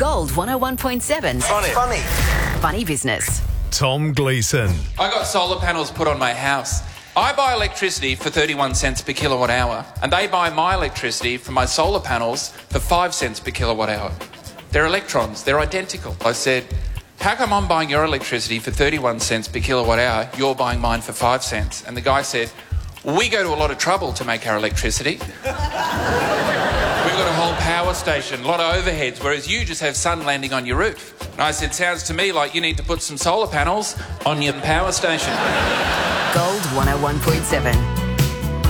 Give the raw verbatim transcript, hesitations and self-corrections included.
Gold one oh one point seven. Funny. Funny. Funny Business. Tom Gleeson. I got solar panels put on my house. I buy electricity for thirty-one cents per kilowatt hour, and they buy my electricity from my solar panels for five cents per kilowatt hour. They're electrons. They're identical. I said, how come I'm buying your electricity for thirty-one cents per kilowatt hour, you're buying mine for five cents? And the guy said, we go to a lot of trouble to make our electricity. We've got a whole power station, a lot of overheads, whereas you just have sun landing on your roof. And I said, sounds to me like you need to put some solar panels on your power station. Gold one oh one point seven.